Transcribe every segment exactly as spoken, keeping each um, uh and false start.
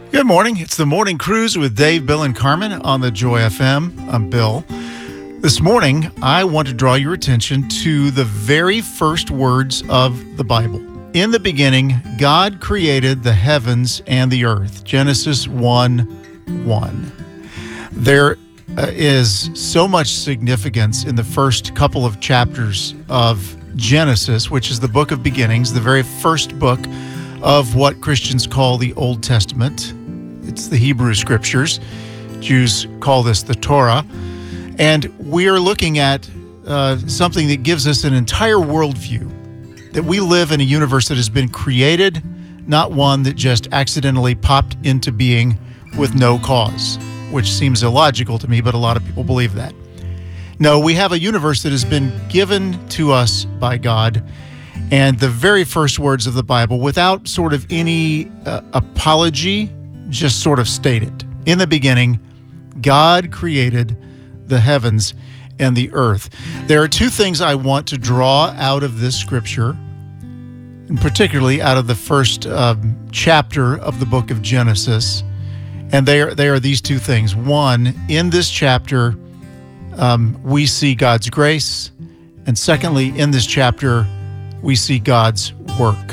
Good morning. It's the Morning Cruise with Dave, Bill, and Carmen on the Joy F M. I'm Bill. This morning, I want to draw your attention to the very first words of the Bible. In the beginning, God created the heavens and the earth. Genesis one one. There uh, is so much significance in the first couple of chapters of Genesis, which is the book of beginnings, the very first book of what Christians call the Old Testament. It's the Hebrew Scriptures. Jews call this the Torah. And we are looking at uh, something that gives us an entire worldview, that we live in a universe that has been created, not one that just accidentally popped into being with no cause, which seems illogical to me, but a lot of people believe that. No, we have a universe that has been given to us by God, and the very first words of the Bible, without sort of any uh, apology, just sort of state it. In the beginning, God created the heavens and the earth. There are two things I want to draw out of this scripture, and particularly out of the first um, chapter of the book of Genesis. And they are, they are these two things. One, in this chapter, um, we see God's grace. And secondly, in this chapter, we see God's work.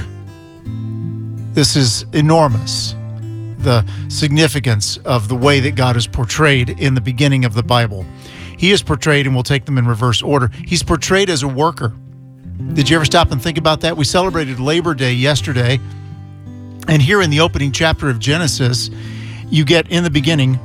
This is enormous, the significance of the way that God is portrayed in the beginning of the Bible. He is portrayed, and we'll take them in reverse order, he's portrayed as a worker. Did you ever stop and think about that? We celebrated Labor Day yesterday, and here in the opening chapter of Genesis, you get in the beginning,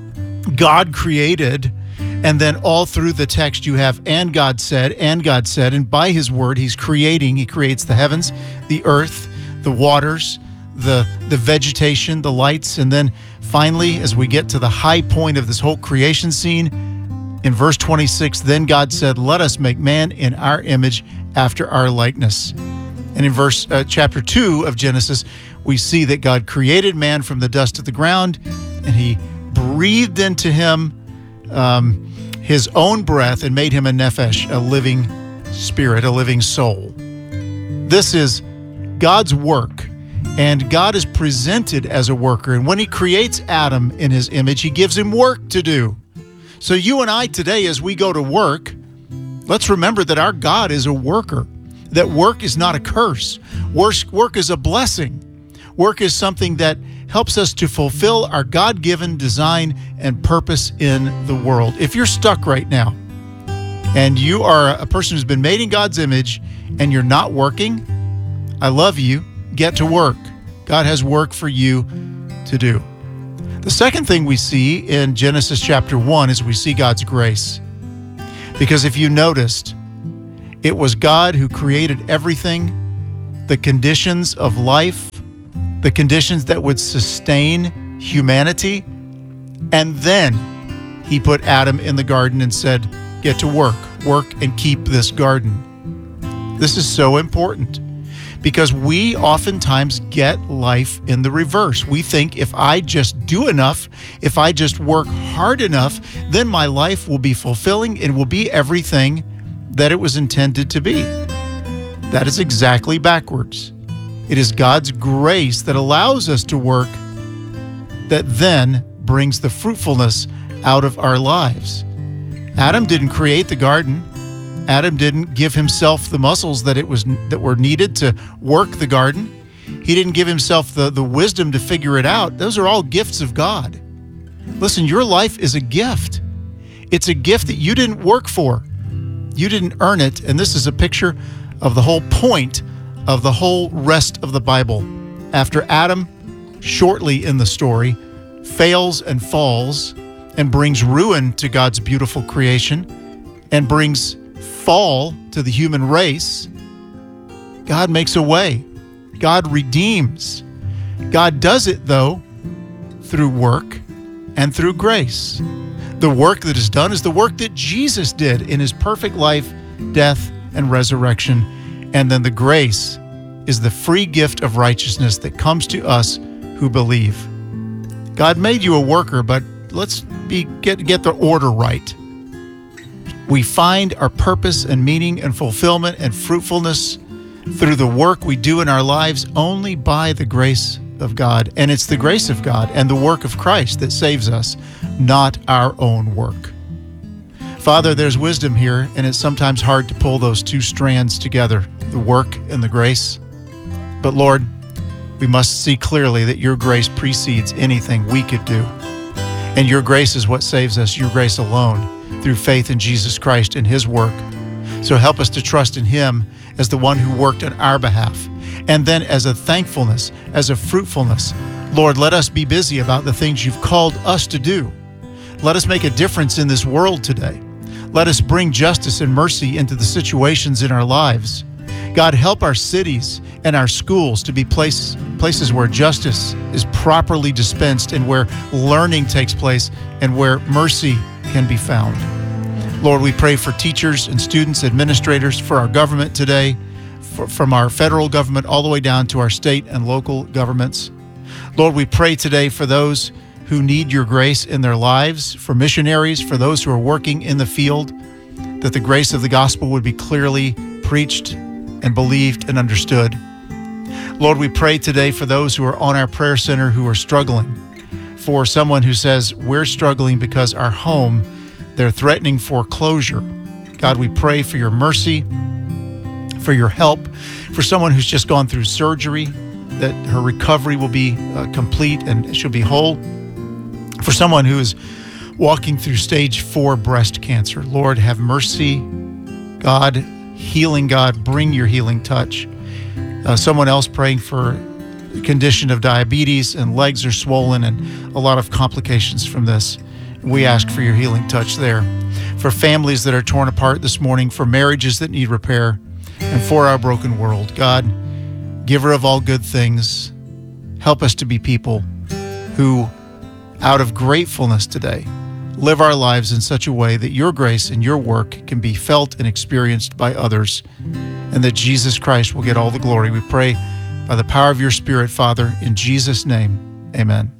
God created, and then all through the text you have, and God said, and God said, and by his word, he's creating. He creates the heavens, the earth, the waters, the, the vegetation, the lights, and then finally, as we get to the high point of this whole creation scene, in verse twenty-six, then God said, let us make man in our image after our likeness. And in verse uh, chapter two of Genesis, we see that God created man from the dust of the ground, and he breathed into him um, his own breath and made him a nephesh, a living spirit, a living soul. This is God's work, and God is presented as a worker. And when he creates Adam in his image, he gives him work to do. So you and I today, as we go to work, let's remember that our God is a worker, that work is not a curse. Work, work is a blessing. Work is something that helps us to fulfill our God-given design and purpose in the world. If you're stuck right now and you are a person who's been made in God's image and you're not working, I love you. Get to work. God has work for you to do. The second thing we see in Genesis chapter one is we see God's grace. Because if you noticed, it was God who created everything, the conditions of life, the conditions that would sustain humanity, and then he put Adam in the garden and said, get to work, work and keep this garden. This is so important because we oftentimes get life in the reverse. We think if I just do enough, if I just work hard enough, then my life will be fulfilling and will be everything that it was intended to be. That is exactly backwards. It is God's grace that allows us to work that then brings the fruitfulness out of our lives. Adam didn't create the garden. Adam didn't give himself the muscles that it was that were needed to work the garden. He didn't give himself the, the wisdom to figure it out. Those are all gifts of God. Listen, your life is a gift. It's a gift that you didn't work for. You didn't earn it, and this is a picture of the whole point of the whole rest of the Bible. After Adam, shortly in the story, fails and falls and brings ruin to God's beautiful creation and brings fall to the human race, God makes a way. God redeems. God does it, though, through work and through grace. The work that is done is the work that Jesus did in his perfect life, death, and resurrection. And then the grace is the free gift of righteousness that comes to us who believe. God made you a worker, but let's be get, get the order right. We find our purpose and meaning and fulfillment and fruitfulness through the work we do in our lives only by the grace of God, and it's the grace of God and the work of Christ that saves us, not our own work. Father, there's wisdom here, and it's sometimes hard to pull those two strands together, the work and the grace. But Lord, we must see clearly that your grace precedes anything we could do. And your grace is what saves us, your grace alone, through faith in Jesus Christ and his work. So help us to trust in him as the one who worked on our behalf. And then as a thankfulness, as a fruitfulness, Lord, let us be busy about the things you've called us to do. Let us make a difference in this world today. Let us bring justice and mercy into the situations in our lives. God, help our cities and our schools to be places, places where justice is properly dispensed and where learning takes place and where mercy can be found. Lord, we pray for teachers and students, administrators, for our government today, for, from our federal government all the way down to our state and local governments. Lord, we pray today for those who need your grace in their lives, for missionaries, for those who are working in the field, that the grace of the gospel would be clearly preached and believed and understood. Lord, we pray today for those who are on our prayer center who are struggling, for someone who says, we're struggling because our home, they're threatening foreclosure. God, we pray for your mercy, for your help, for someone who's just gone through surgery, that her recovery will be uh, complete and she'll be whole. For someone who is walking through stage four breast cancer, Lord, have mercy. God, healing God, bring your healing touch. Uh, someone else praying for a condition of diabetes and legs are swollen and a lot of complications from this. We ask for your healing touch there. For families that are torn apart this morning, for marriages that need repair, and for our broken world. God, giver of all good things, help us to be people who, out of gratefulness today, live our lives in such a way that your grace and your work can be felt and experienced by others, and that Jesus Christ will get all the glory. We pray by the power of your Spirit, Father, in Jesus' name, amen.